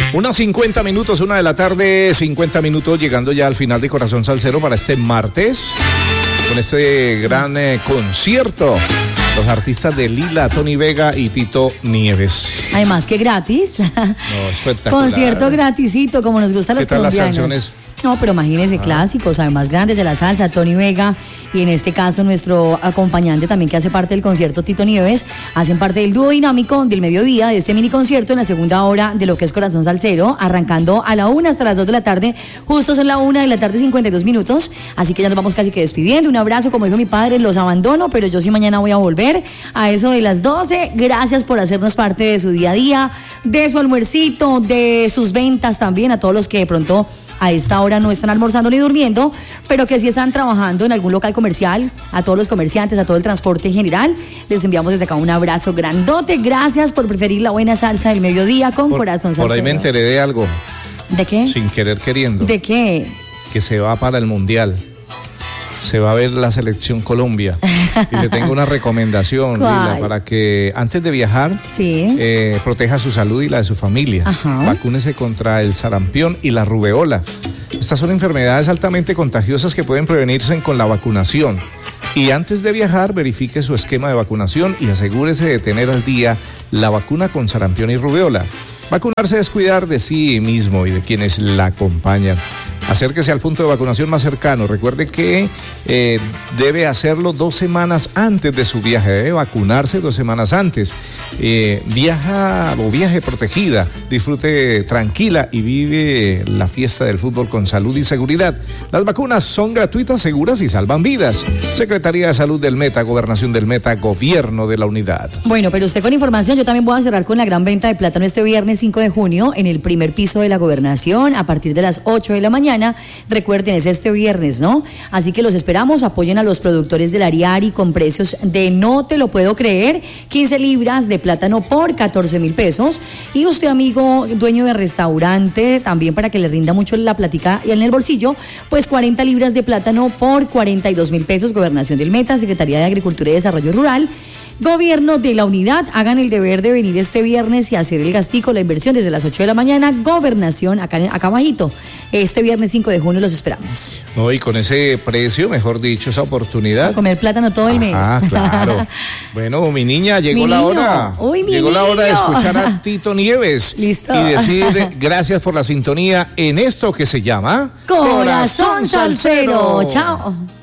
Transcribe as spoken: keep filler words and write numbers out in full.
Unos cincuenta minutos, una de la tarde, cincuenta minutos, llegando ya al final de Corazón Salsero para este martes, con este gran eh, concierto. Los artistas de Lila, Tony Vega y Tito Nieves. Además que gratis. No, espectacular. Concierto gratisito, como nos gusta a los ¿Qué tal colombianos. las canciones? No, pero imagínense, ah. clásicos, además grandes de la salsa, Tony Vega y en este caso nuestro acompañante también que hace parte del concierto, Tito Nieves, hacen parte del dúo dinámico del mediodía de este mini concierto en la segunda hora de lo que es Corazón Salsero, arrancando a la una hasta las dos de la tarde, justo son la una de la tarde, cincuenta y dos minutos, así que ya nos vamos casi que despidiendo. Un abrazo, como dijo mi padre, los abandono, pero yo sí mañana voy a volver a eso de las doce. Gracias por hacernos parte de su día a día, de su almuercito, de sus ventas también, a todos los que de pronto a esta hora no están almorzando ni durmiendo, pero que sí están trabajando en algún local comercial, a todos los comerciantes, a todo el transporte en general, les enviamos desde acá un abrazo grandote. Gracias por preferir la buena salsa del mediodía con por, Corazón Salsero. Por ahí me enteré de algo. ¿De qué? Sin querer queriendo. ¿De qué? Que se va para el Mundial. Se va a ver la selección Colombia. Y le tengo una recomendación, Lila, para que antes de viajar, sí. eh, proteja su salud y la de su familia. Ajá. Vacúnese contra el sarampión y la rubeola. Estas son enfermedades altamente contagiosas que pueden prevenirse con la vacunación. Y antes de viajar, verifique su esquema de vacunación y asegúrese de tener al día la vacuna con sarampión y rubeola. Vacunarse es cuidar de sí mismo y de quienes la acompañan. Acérquese al punto de vacunación más cercano. Recuerde que eh, debe hacerlo dos semanas antes de su viaje. Debe vacunarse dos semanas antes. Eh, viaja o viaje protegida. Disfrute tranquila y vive la fiesta del fútbol con salud y seguridad. Las vacunas son gratuitas, seguras y salvan vidas. Secretaría de Salud del Meta, Gobernación del Meta, Gobierno de la Unidad. Bueno, pero usted con información, yo también voy a cerrar con la gran venta de plátano este viernes cinco de junio en el primer piso de la Gobernación a partir de las ocho de la mañana. Recuerden, es este viernes, ¿no? Así que los esperamos, apoyen a los productores del Ariari con precios de no te lo puedo creer, quince libras de plátano por catorce mil pesos. Y usted, amigo, dueño de restaurante, también para que le rinda mucho la platica y en el bolsillo, pues cuarenta libras de plátano por cuarenta y dos mil pesos. Gobernación del Meta, Secretaría de Agricultura y Desarrollo Rural, Gobierno de la Unidad. Hagan el deber de venir este viernes y hacer el gastico, la inversión desde las ocho de la mañana. Gobernación, acá, acá abajito. Este viernes cinco de junio los esperamos. No, y con ese precio, mejor dicho, esa oportunidad. Comer plátano todo el mes. Ah, claro. Bueno, mi niña, llegó mi la niño. hora. Uy, mi llegó niño. la hora de escuchar a Tito Nieves. Listo. Y decir gracias por la sintonía en esto que se llama Corazón Salsero. Chao.